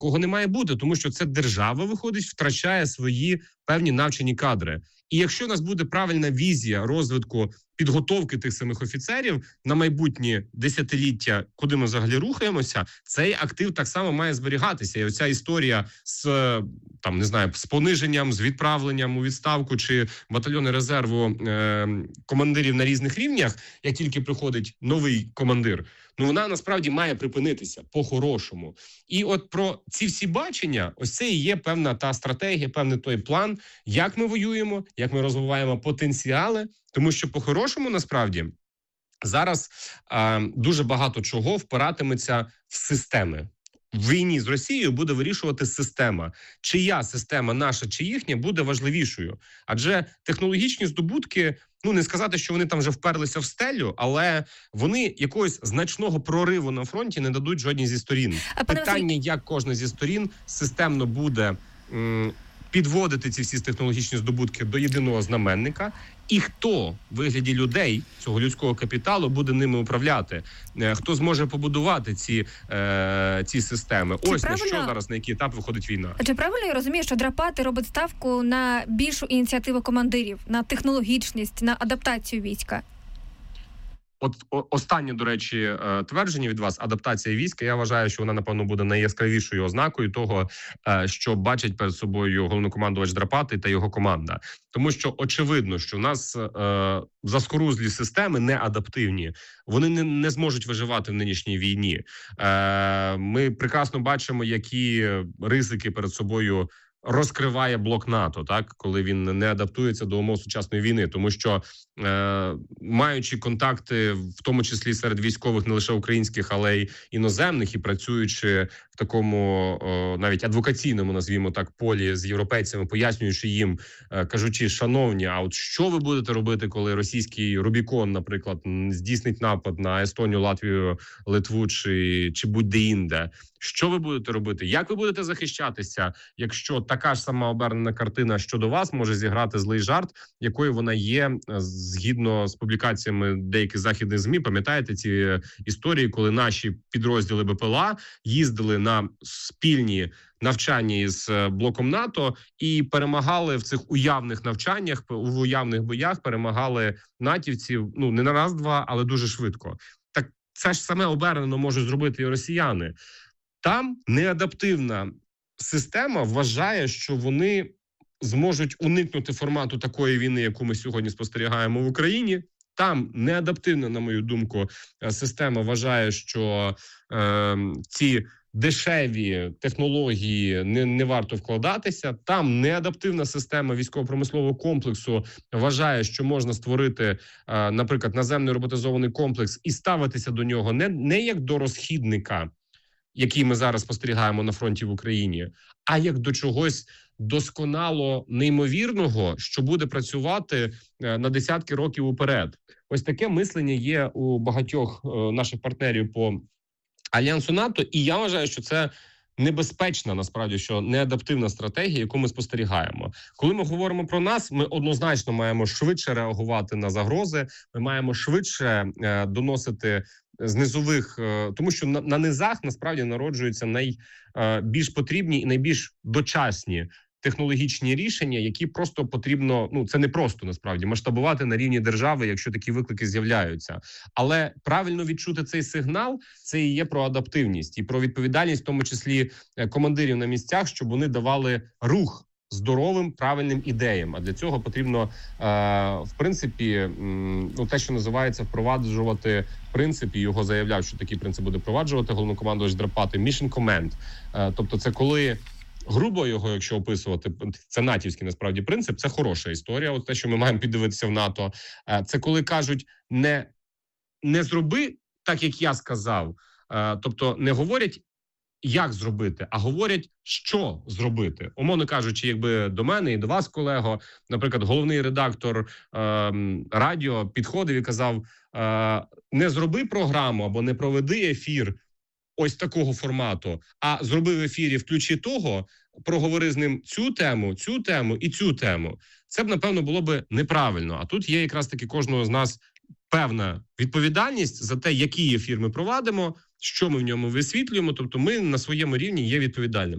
кого не має бути, тому що це держава, виходить, втрачає свої певні навчені кадри. І якщо у нас буде правильна візія розвитку підготовки тих самих офіцерів на майбутні десятиліття, куди ми взагалі рухаємося, цей актив так само має зберігатися. І оця історія з там не знаю, з пониженням, з відправленням у відставку чи батальйони резерву командирів на різних рівнях, як тільки приходить новий командир, ну вона насправді має припинитися по-хорошому. І от про ці всі бачення, ось це і є певна та стратегія, певний той план, як ми воюємо, як ми розвиваємо потенціали, тому що по-хорошому насправді зараз дуже багато чого впиратиметься в системи. В війні з Росією буде вирішувати система. Чия система, наша чи їхня, буде важливішою. Адже технологічні здобутки, ну не сказати, що вони там вже вперлися в стелю, але вони якогось значного прориву на фронті не дадуть жодній зі сторін. Питання, як кожна зі сторін системно буде підводити ці всі технологічні здобутки до єдиного знаменника, і хто в вигляді людей, цього людського капіталу, буде ними управляти, хто зможе побудувати ці системи. Ось на що зараз, на який етап виходить війна. Чи правильно я розумію, що Драпати робить ставку на більшу ініціативу командирів, на технологічність, на адаптацію війська? От останнє, до речі, твердження від вас, адаптація війська, я вважаю, що вона, напевно, буде найяскравішою ознакою того, що бачить перед собою головнокомандувач Драпати та його команда. Тому що очевидно, що в нас заскорузлі системи неадаптивні, вони не зможуть виживати в нинішній війні. Ми прекрасно бачимо, які ризики перед собою розкриває блок НАТО, так, коли він не адаптується до умов сучасної війни, тому що маючи контакти, в тому числі серед військових не лише українських, але й іноземних, і працюючи в такому навіть адвокаційному, назвімо так, полі з європейцями, пояснюючи їм, кажучи, шановні, а от що ви будете робити, коли російський Рубікон, наприклад, здійснить напад на Естонію, Латвію, Литву чи будь-де інде? Що ви будете робити? Як ви будете захищатися, якщо така ж сама обернена картина щодо вас може зіграти злий жарт, якою вона є згідно з публікаціями деяких західних ЗМІ? Пам'ятаєте ці історії, коли наші підрозділи БПЛА їздили на спільні навчання із блоком НАТО і перемагали в цих уявних навчаннях, в уявних боях перемагали натівців, ну не на раз-два, але дуже швидко. Так це ж саме обернено можуть зробити і росіяни. Там неадаптивна система вважає, що вони зможуть уникнути формату такої війни, яку ми сьогодні спостерігаємо в Україні. Там неадаптивна, на мою думку, система вважає, що ці дешеві технології не варто вкладатися. Там неадаптивна система військово-промислового комплексу вважає, що можна створити, наприклад, наземний роботизований комплекс і ставитися до нього не як до розхідника, який ми зараз спостерігаємо на фронті в Україні, а як до чогось досконало неймовірного, що буде працювати на десятки років уперед. Ось таке мислення є у багатьох наших партнерів по Альянсу НАТО, і я вважаю, що це небезпечна, насправді, що неадаптивна стратегія, яку ми спостерігаємо. Коли ми говоримо про нас, ми однозначно маємо швидше реагувати на загрози, ми маємо швидше доносити з низових, тому що на низах насправді народжуються найбільш потрібні і найбільш дочасні технологічні рішення, які просто потрібно, ну це не просто насправді масштабувати на рівні держави, якщо такі виклики з'являються. Але правильно відчути цей сигнал, це і є про адаптивність і про відповідальність, в тому числі командирів на місцях, щоб вони давали рух здоровим, правильним ідеям. А для цього потрібно, в принципі, ну, те, що називається впроваджувати принцип, і його заявляв, що такий принцип буде впроваджувати головнокомандувач Драпати, Mission Command. Тобто це коли, грубо його, якщо описувати, це натівський насправді принцип, це хороша історія, от те, що ми маємо піддивитися в НАТО. Це коли кажуть, не зроби так, як я сказав. Тобто не говорять, як зробити, а говорять, що зробити. Умовно кажучи, якби до мене і до вас, колего, наприклад, головний редактор радіо підходив і казав, не зроби програму або не проведи ефір ось такого формату, а зроби в ефірі, включи того, проговори з ним цю тему і цю тему. Це б, напевно, було б неправильно. А тут є якраз таки кожного з нас певна відповідальність за те, який ефір ми провадимо, що ми в ньому висвітлюємо. Тобто ми на своєму рівні є відповідальними.